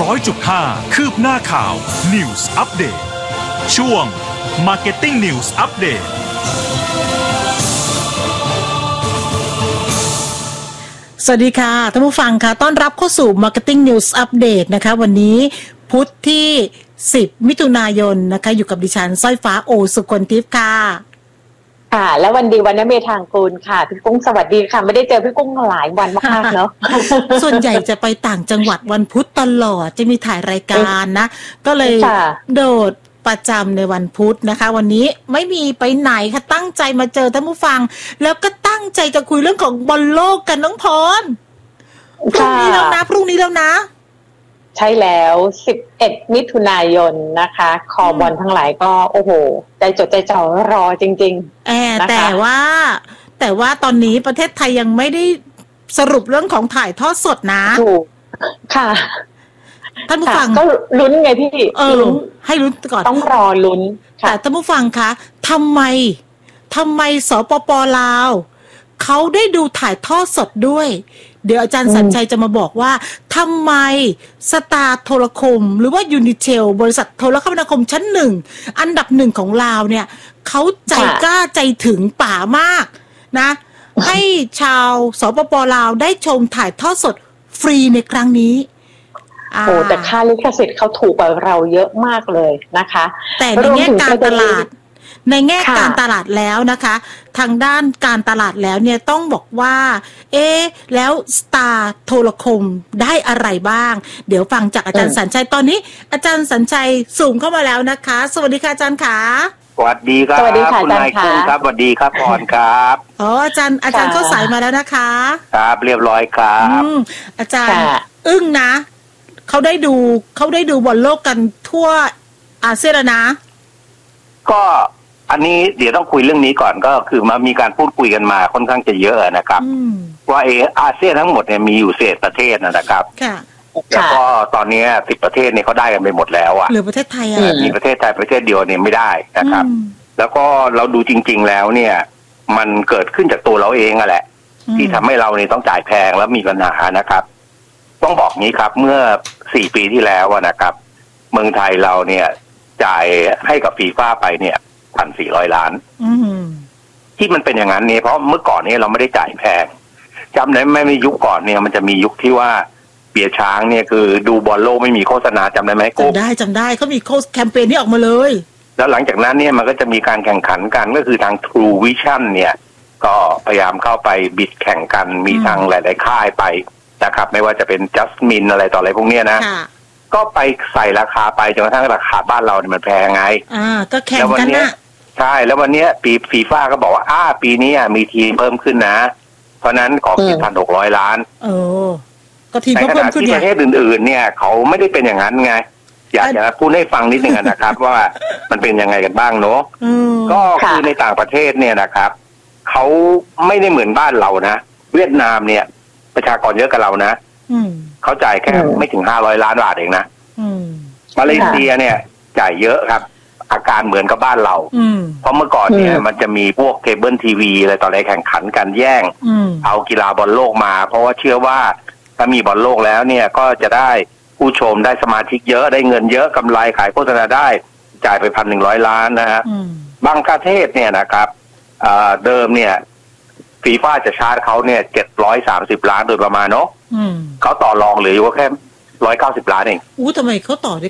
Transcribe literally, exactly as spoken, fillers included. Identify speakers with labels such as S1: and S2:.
S1: ร้อยจุดห้า คืบหน้าข่าว News Update ช่วง Marketing News Update
S2: สวัสดีค่ะท่านผู้ฟังค่ะต้อนรับเข้าสู่ Marketing News Update นะคะวันนี้พุธที่สิบมิถุนายนนะคะอยู่กับดิฉันสร้อยฟ้าโอสุคนทิพย์ค่ะ
S3: ค่ะและวันดีวันนเมธางกูลค่ะพี่กุ้งสวัสดีค่ะไม่ได้เจอพี่กุ้งหลายวันมากๆเนาะ
S2: ส่วนใหญ่จะไปต่างจังหวัดวันพุธตลอดจะมีถ่ายรายการนะก็เลยโดดประจำในวันพุธนะคะวันนี้ไม่มีไปไหนค่ะตั้งใจมาเจอท่านผู้ฟังแล้วก็ตั้งใจจะคุยเรื่องของบอลโลกกันน้องพรพรุ่งนี้แล้วนะพรุ่งนี้แล้วนะ
S3: ใช่แล้วสิบเอ็ดมิถุนายนนะคะคอบอลทั้งหลายก็โอ้โหใจจดใจจ่อรอจริงๆ
S2: แอบแต่ว่าแต่ว่าตอนนี้ประเทศไทยยังไม่ได้สรุปเรื่องของถ่ายทอดสดนะ
S3: ถูกค่ะ
S2: ท่านผู้ฟัง
S3: ก็ลุ้นไงพี่
S2: เออให้ลุ้นก่อน
S3: ต้องรอลุ้น
S2: แต่ท่านผู้ฟังคะทำไมทำไมสปป.ลาวเขาได้ดูถ่ายทอดสดด้วยเดี๋ยวอาจารย์สัญชัยจะมาบอกว่าทำไมสตาร์โทรคมหรือว่ายูนิเทลบริษัทโทรคมนาคมชั้นหนึ่งอันดับหนึ่งของลาวเนี่ยเขาใจกล้าใจถึงป่ามากนะให้ชาวสปป.ลาวได้ชมถ่ายทอดสดฟรีในครั้งนี้
S3: โอ้แต่ค่าลิขสิทธิ์เขาถูกกว่าเราเยอะมากเลยนะคะ
S2: แต่ในแง่การตลาดในแง่การตลาดแล้วนะคะทางด้านการตลาดแล้วเนี่ยต้องบอกว่าเอ๊ะแล้วสตาร์โทรคมได้อะไรบ้างเดี๋ยวฟังจากอาจารย์สัญชัยตอนนี้อาจารย์สัญชัยสูงเข้ามาแล้วนะคะสวัสดีค่ะอาจารย์ขา
S4: สวัสดีครับคุณนายกุ้งครับสวัสดีครับพรครับ
S2: อ๋ออาจารย์อาจารย์เข้าสายมาแล้วนะคะ
S4: ครับเรียบร้อยครับ
S2: อาจารย์อึ้งนะเขาได้ดูเขาได้ดูบอลโลกกันทั่วอาเซียนนะ
S4: ก็อันนี้เดี๋ยวต้องคุยเรื่องนี้ก่อนก็คือมามีการพูดคุยกันมาค่อนข้างจะเยอะนะครับว่าเออาเซียนทั้งหมดเนี่ยมีอยู่สิบประเทศนะครับแล้วก็ตอนนี้สิบประเทศเนี่ยเขาได้กันไปหมดแล้วอ่ะ
S2: เหลือประเทศไทยอ่ะ
S4: มีประเทศไทยประเทศเดียวเนี่ยไม่ได้นะครับแล้วก็เราดูจริงๆแล้วเนี่ยมันเกิดขึ้นจากตัวเราเองอ่ะแหละที่ทำให้เราเนี่ยต้องจ่ายแพงแล้วมีปัญหานะครับต้องบอกงี้ครับเมื่อสี่ปีที่แล้วนะครับเมืองไทยเราเนี่ยจ่ายให้กับฟีฟ่าไปเนี่ยพันสี่ร้อยล้านที่มันเป็นอย่างนั้นเนี่ยเพราะเมื่อก่อนเนี่ยเราไม่ได้จ่ายแพงจำได้ไหมในยุคก่อนเนี่ยมันจะมียุคที่ว่าเบียร์ช้างเนี่ยคือดูบอลโลกไม่มีโฆษณาจำได้ไหม
S2: จำได้จำได้เขามีโฆษแคมเปญที่ออกมาเลย
S4: แล้วหลังจากนั้นเนี่ยมันก็จะมีการแข่งขันกันก็คือทาง True Vision เนี่ยก็พยายามเข้าไปบิดแข่งกันมีทางหลายๆค่ายไปนะครับไม่ว่าจะเป็น Justmin อะไรต่ออะไรพวกเนี้ยนะก็ไปใส่ราคาไปจนกระทั่งราคาบ้านเราเนี่ยมันแพงไง
S2: อ่าก็แข่งกันนะ
S4: ใช่แล้ววันนี้ปีฟีฟ่าก็บอกว่าอ้าปีนี้มีทีมเพิ่มขึ้นนะเพราะนั้นขอคิดพันหกร้อยล้าน
S2: เออก็ทีมเพิ่มขึ้น
S4: ที่ประเทศอื่นๆเนี่ยเขาไม่ได้เป็นอย่างนั้นไงอยากจะพูดให้ฟังนิดนึงนะครับว่ามันเป็นยังไงกันบ้างเนาะก็คือในต่างประเทศเนี่ยนะครับเขาไม่ได้เหมือนบ้านเรานะเวียดนามเนี่ยประชากรเยอะกับเรานะเขาจ่ายแค่ไม่ถึงห้าร้อยล้านบาทเองนะมาเลเซียเนี่ยจ่ายเยอะครับอาการเหมือนกับบ้านเราเพราะเมื่อก่อนเนี่ยมันจะมีพวกเคเบิลทีวีอะไรต่ออะไรแข่งขันกันแย่งเอากีฬาบอลโลกมาเพราะว่าเชื่อว่าถ้ามีบอลโลกแล้วเนี่ยก็จะได้ผู้ชมได้สมาชิกเยอะได้เงินเยอะกำไรขายโฆษณาได้จ่ายไปพันหนึ่งร้อยล้านนะฮะบางประเทศเนี่ยนะครับเดิมเนี่ยฟีฟ่าจะชาร์จเขาเนี่ยเจ็ดร้อยสามสิบล้านโดยประมาณเนาะเขาต่อรองเหลืออยู่แค่ร้อยเก้าสิบล้านเอง
S2: อู้ทำไมเขาต่อได้